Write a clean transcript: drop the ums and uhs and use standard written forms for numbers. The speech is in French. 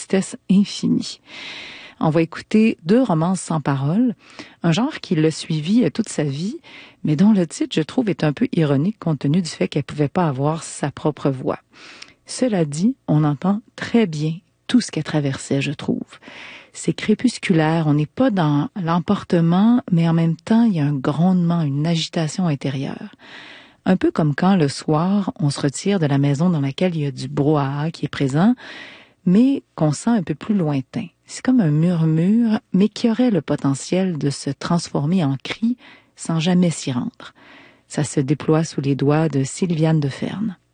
tristesse infinie. On va écouter 2 romances sans parole, un genre qui l'a suivi toute sa vie, mais dont le titre, je trouve, est un peu ironique compte tenu du fait qu'elle pouvait pas avoir sa propre voix. Cela dit, on entend très bien tout ce qu'elle traversait, je trouve. C'est crépusculaire, on n'est pas dans l'emportement, mais en même temps, il y a un grondement, une agitation intérieure. Un peu comme quand, le soir, on se retire de la maison dans laquelle il y a du brouhaha qui est présent, mais qu'on sent un peu plus lointain. C'est comme un murmure, mais qui aurait le potentiel de se transformer en cri sans jamais s'y rendre. Ça se déploie sous les doigts de Sylviane Deferne.